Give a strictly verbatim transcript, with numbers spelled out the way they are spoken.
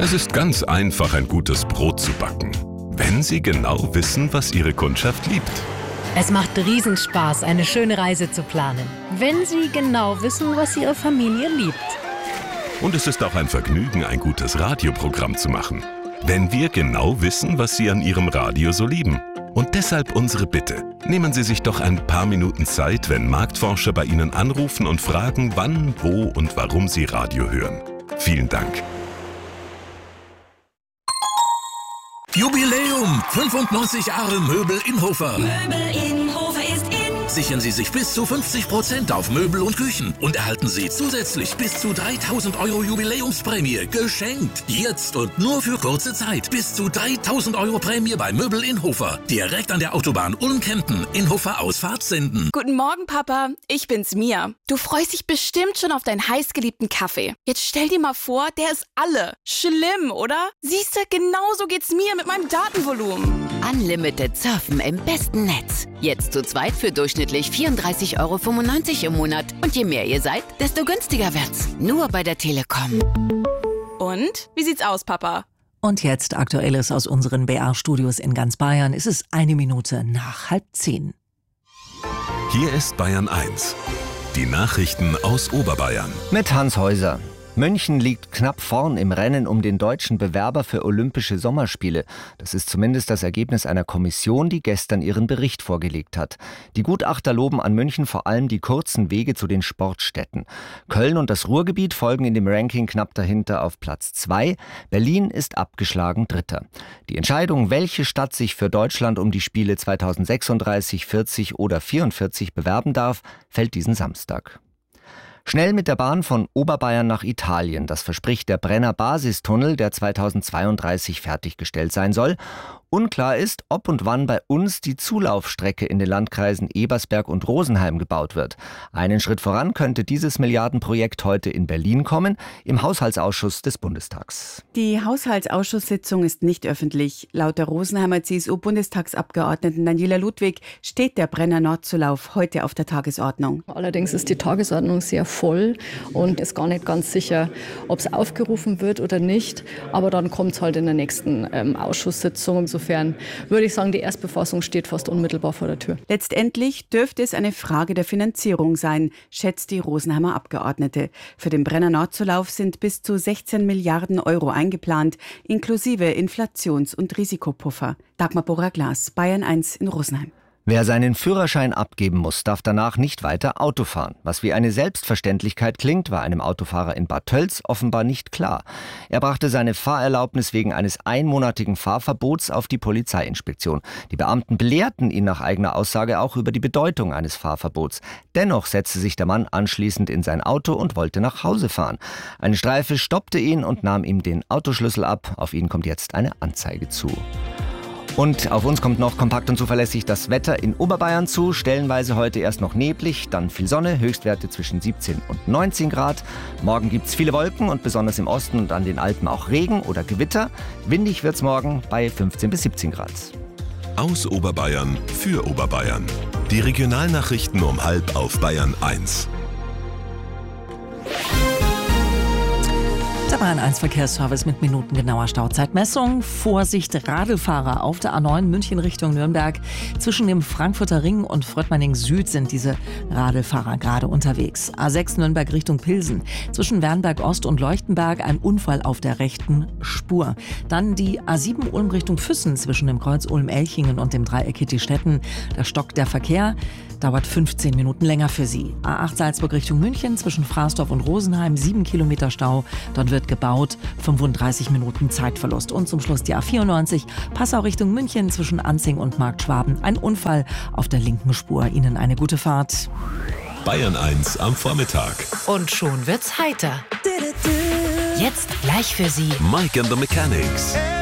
Es ist ganz einfach, ein gutes Brot zu backen, wenn Sie genau wissen, was Ihre Kundschaft liebt. Es macht Riesenspaß, eine schöne Reise zu planen, wenn Sie genau wissen, was Ihre Familie liebt. Und es ist auch ein Vergnügen, ein gutes Radioprogramm zu machen, wenn wir genau wissen, was Sie an Ihrem Radio so lieben. Und deshalb unsere Bitte. Nehmen Sie sich doch ein paar Minuten Zeit, wenn Marktforscher bei Ihnen anrufen und fragen, wann, wo und warum Sie Radio hören. Vielen Dank. Jubiläum! fünfundneunzig Jahre Möbel Inhofer. Möbel Inhofer ist in. Sichern Sie sich bis zu fünfzig Prozent auf Möbel und Küchen und erhalten Sie zusätzlich bis zu dreitausend Euro Jubiläumsprämie geschenkt. Jetzt und nur für kurze Zeit. Bis zu dreitausend Euro Prämie bei Möbel Inhofer. Direkt an der Autobahn Ulm-Kempten. Inhofer Ausfahrt Senden. Guten Morgen, Papa. Ich bin's, Mia. Du freust dich bestimmt schon auf deinen heißgeliebten Kaffee. Jetzt stell dir mal vor, der ist alle. Schlimm, oder? Siehste, genauso geht's mir mit meinem Datenvolumen. Unlimited Surfen im besten Netz. Jetzt zu zweit für durchschnittlich vierunddreißig Euro fünfundneunzig im Monat. Und je mehr ihr seid, desto günstiger wird's. Nur bei der Telekom. Und? Wie sieht's aus, Papa? Und jetzt Aktuelles aus unseren B R-Studios in ganz Bayern. Es ist eine Minute nach halb zehn. Hier ist Bayern eins. Die Nachrichten aus Oberbayern. Mit Hans Häuser. München liegt knapp vorn im Rennen um den deutschen Bewerber für Olympische Sommerspiele. Das ist zumindest das Ergebnis einer Kommission, die gestern ihren Bericht vorgelegt hat. Die Gutachter loben an München vor allem die kurzen Wege zu den Sportstätten. Köln und das Ruhrgebiet folgen in dem Ranking knapp dahinter auf Platz zwei. Berlin ist abgeschlagen Dritter. Die Entscheidung, welche Stadt sich für Deutschland um die Spiele zweitausendsechsunddreißig, vierzig oder vierundvierzig bewerben darf, fällt diesen Samstag. Schnell mit der Bahn von Oberbayern nach Italien. Das verspricht der Brenner Basistunnel, der zweitausendzweiunddreißig fertiggestellt sein soll. Unklar ist, ob und wann bei uns die Zulaufstrecke in den Landkreisen Ebersberg und Rosenheim gebaut wird. Einen Schritt voran könnte dieses Milliardenprojekt heute in Berlin kommen, im Haushaltsausschuss des Bundestags. Die Haushaltsausschusssitzung ist nicht öffentlich. Laut der Rosenheimer C S U-Bundestagsabgeordneten Daniela Ludwig steht der Brenner Nordzulauf heute auf der Tagesordnung. Allerdings ist die Tagesordnung sehr voll und ist gar nicht ganz sicher, ob es aufgerufen wird oder nicht. Aber dann kommt es halt in der nächsten ähm, Ausschusssitzung. Insofern würde ich sagen, die Erstbefassung steht fast unmittelbar vor der Tür. Letztendlich dürfte es eine Frage der Finanzierung sein, schätzt die Rosenheimer Abgeordnete. Für den Brenner Nordzulauf sind bis zu sechzehn Milliarden Euro eingeplant, inklusive Inflations- und Risikopuffer. Dagmar Bora-Glas, Bayern eins in Rosenheim. Wer seinen Führerschein abgeben muss, darf danach nicht weiter Auto fahren. Was wie eine Selbstverständlichkeit klingt, war einem Autofahrer in Bad Tölz offenbar nicht klar. Er brachte seine Fahrerlaubnis wegen eines einmonatigen Fahrverbots auf die Polizeiinspektion. Die Beamten belehrten ihn nach eigener Aussage auch über die Bedeutung eines Fahrverbots. Dennoch setzte sich der Mann anschließend in sein Auto und wollte nach Hause fahren. Eine Streife stoppte ihn und nahm ihm den Autoschlüssel ab. Auf ihn kommt jetzt eine Anzeige zu. Und auf uns kommt noch kompakt und zuverlässig das Wetter in Oberbayern zu. Stellenweise heute erst noch neblig, dann viel Sonne, Höchstwerte zwischen siebzehn und neunzehn Grad. Morgen gibt's viele Wolken und besonders im Osten und an den Alpen auch Regen oder Gewitter. Windig wird's morgen bei fünfzehn bis siebzehn Grad. Aus Oberbayern für Oberbayern. Die Regionalnachrichten um halb auf Bayern eins. Der Bayern eins Verkehrsservice mit minutengenauer Stauzeitmessung. Vorsicht, Radlfahrer auf der A neun München Richtung Nürnberg. Zwischen dem Frankfurter Ring und Fröttmanning Süd sind diese Radlfahrer gerade unterwegs. A sechs Nürnberg Richtung Pilsen. Zwischen Wernberg Ost und Leuchtenberg ein Unfall auf der rechten Spur. Dann die A sieben Ulm Richtung Füssen zwischen dem Kreuz Ulm-Elchingen und dem Dreieck Hitti-Stetten. Da stockt der Verkehr. Dauert fünfzehn Minuten länger für Sie. A acht Salzburg Richtung München zwischen Fraßdorf und Rosenheim, sieben Kilometer Stau. Dort wird gebaut, fünfunddreißig Minuten Zeitverlust. Und zum Schluss die A vierundneunzig, Passau Richtung München zwischen Anzing und Marktschwaben. Ein Unfall auf der linken Spur. Ihnen eine gute Fahrt. Bayern eins am Vormittag. Und schon wird's heiter. Jetzt gleich für Sie Mike and the Mechanics.